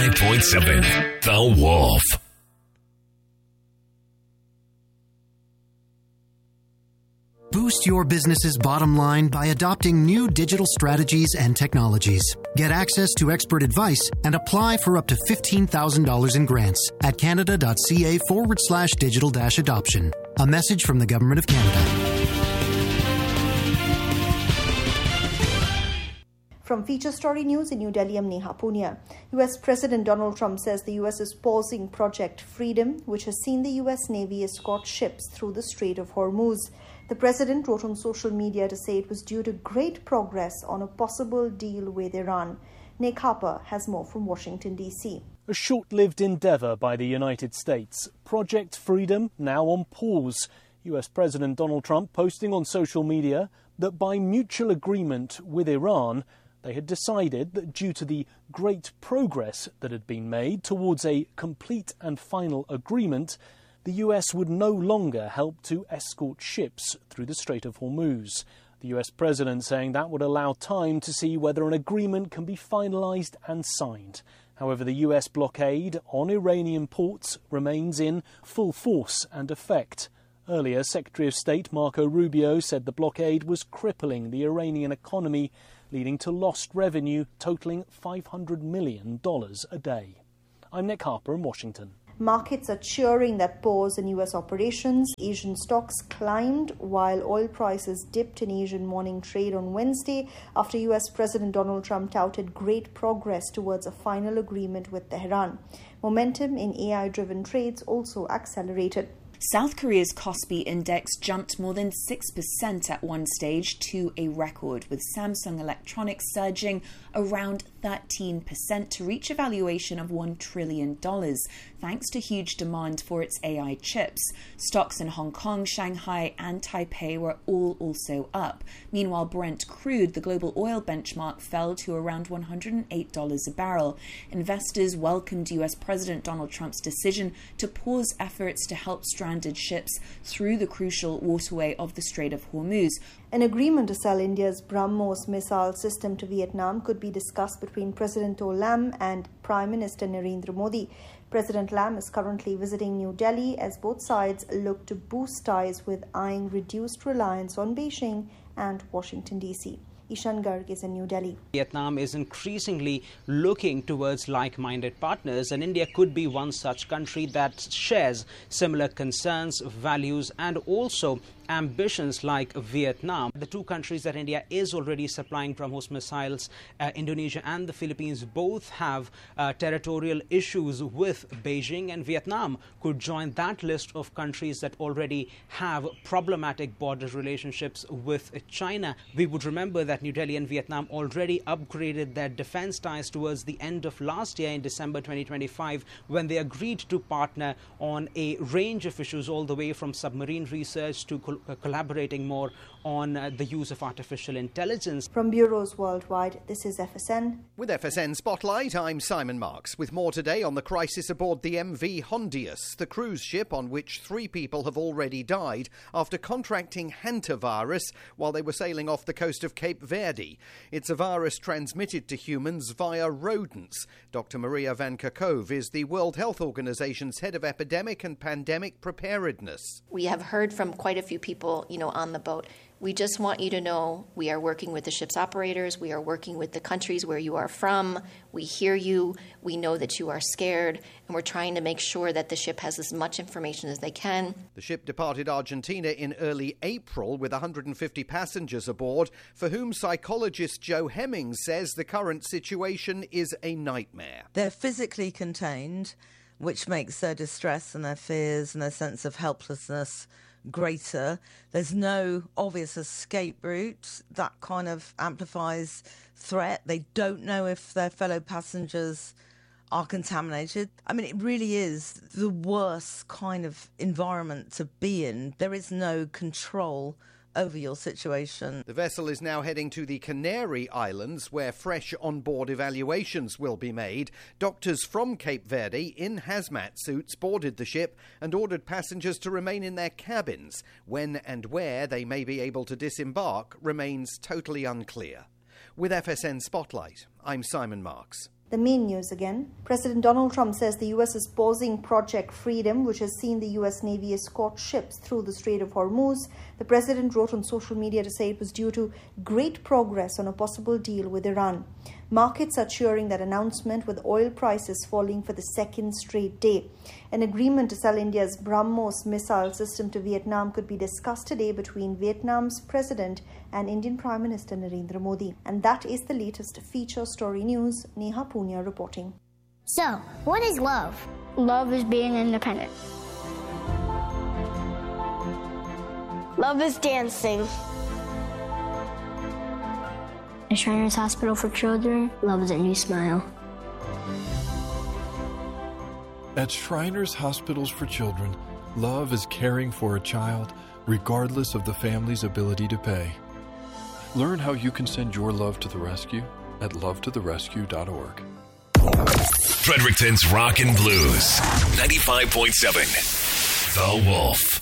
95.7 The Wolf. Boost your business's bottom line by adopting new digital strategies and technologies. Get access to expert advice and apply for up to $15,000 in grants at canada.ca/digital-adoption. A message from the Government of Canada. From Feature Story News in New Delhi, I'm Neha Punia. US President Donald Trump says the US is pausing Project Freedom, which has seen the US Navy escort ships through the Strait of Hormuz. The president wrote on social media to say it was due to great progress on a possible deal with Iran. Nick Harper has more from Washington, D.C. A short-lived endeavour by the United States. Project Freedom now on pause. US President Donald Trump posting on social media that by mutual agreement with Iran, they had decided that due to the great progress that had been made towards a complete and final agreement, the US would no longer help to escort ships through the Strait of Hormuz. The US president saying that would allow time to see whether an agreement can be finalised and signed. However, the US blockade on Iranian ports remains in full force and effect. Earlier, Secretary of State Marco Rubio said the blockade was crippling the Iranian economy, leading to lost revenue totalling $500 million a day. I'm Nick Harper in Washington. Markets are cheering that pause in US operations. Asian stocks climbed while oil prices dipped in Asian morning trade on Wednesday after US President Donald Trump touted great progress towards a final agreement with Tehran. Momentum in AI-driven trades also accelerated. South Korea's Kospi index jumped more than 6% at one stage to a record, with Samsung Electronics surging around 13% to reach a valuation of $1 trillion, thanks to huge demand for its AI chips. Stocks in Hong Kong, Shanghai and Taipei were all also up. Meanwhile, Brent crude, the global oil benchmark, fell to around $108 a barrel. Investors welcomed US President Donald Trump's decision to pause efforts to help stranded ships through the crucial waterway of the Strait of Hormuz. An agreement to sell India's BrahMos missile system to Vietnam could be discussed between President To Lam and Prime Minister Narendra Modi. President Lam is currently visiting New Delhi as both sides look to boost ties with eyeing reduced reliance on Beijing and Washington, D.C. Ishan Garg is in New Delhi. Vietnam is increasingly looking towards like-minded partners, and India could be one such country that shares similar concerns, values, and also ambitions like Vietnam. The two countries that India is already supplying BrahMos missiles, Indonesia and the Philippines, both have territorial issues with Beijing, and Vietnam could join that list of countries that already have problematic border relationships with China. We would remember that New Delhi and Vietnam already upgraded their defense ties towards the end of last year in December 2025, when they agreed to partner on a range of issues, all the way from submarine research to collaborating more on the use of artificial intelligence. From bureaus worldwide, this is FSN. With FSN Spotlight, I'm Simon Marks, with more today on the crisis aboard the MV Hondius, the cruise ship on which 3 people have already died after contracting hantavirus while they were sailing off the coast of Cape Verde. It's a virus transmitted to humans via rodents. Dr. Maria Van Kerkhove is the World Health Organization's head of epidemic and pandemic preparedness. We have heard from quite a few people, on the boat. We just want you to know we are working with the ship's operators. We are working with the countries where you are from. We hear you. We know that you are scared. And we're trying to make sure that the ship has as much information as they can. The ship departed Argentina in early April with 150 passengers aboard, for whom psychologist Joe Hemmings says the current situation is a nightmare. They're physically contained, which makes their distress and their fears and their sense of helplessness greater. There's no obvious escape route. That kind of amplifies threat. They don't know if their fellow passengers are contaminated. I mean, it really is the worst kind of environment to be in. There is no control over your situation. The vessel is now heading to the Canary Islands, where fresh on-board evaluations will be made. Doctors from Cape Verde in hazmat suits boarded the ship and ordered passengers to remain in their cabins. When and where they may be able to disembark remains totally unclear. With FSN Spotlight, I'm Simon Marks. The main news again. President Donald Trump says the U.S. is pausing Project Freedom, which has seen the U.S. Navy escort ships through the Strait of Hormuz. The president wrote on social media to say it was due to great progress on a possible deal with Iran. Markets are cheering that announcement, with oil prices falling for the second straight day. An agreement to sell India's BrahMos missile system to Vietnam could be discussed today between Vietnam's president and Indian Prime Minister Narendra Modi. And that is the latest feature story news. Neha Punya reporting. So, what is love? Love is being independent. Love is dancing. At Shriners Hospital for Children, love is a new smile. At Shriners Hospitals for Children, love is caring for a child regardless of the family's ability to pay. Learn how you can send your love to the rescue at lovetotherescue.org. Fredericton's Rock and Blues, 95.7, The Wolf.